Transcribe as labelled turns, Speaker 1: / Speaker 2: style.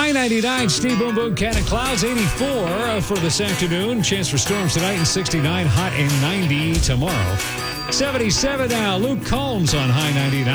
Speaker 1: High 99, Steve Boom Boom, Cat and Clouds, 84 for this afternoon. Chance for storms tonight and 69, hot and 90 tomorrow. 77 now, Luke Combs on High 99.